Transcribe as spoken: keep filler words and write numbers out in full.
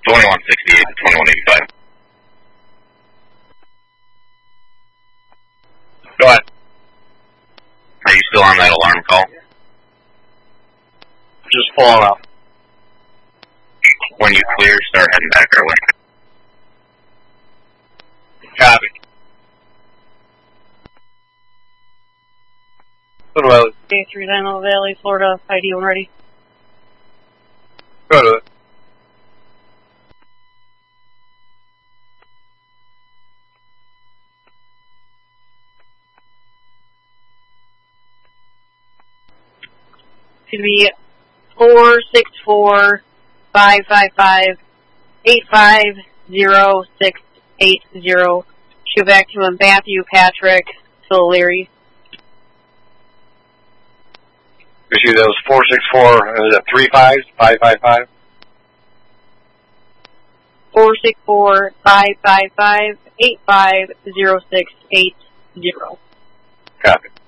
twenty-one sixty-eight to twenty-one eighty-five. Go ahead. Are you still on that alarm call? Just pulling up. When you clear, start heading back our way. Copy. Well, Day three, Antelope Valley, Florida, I D when ready. go to it. It's going to be four six four, five five five, eight five zero six eight zero. Shoot back to him, Matthew Patrick O'Leary. Issue that was four six four, uh, three fives, five five five. four six four, five five five, eight five zero six eight zero. Copy.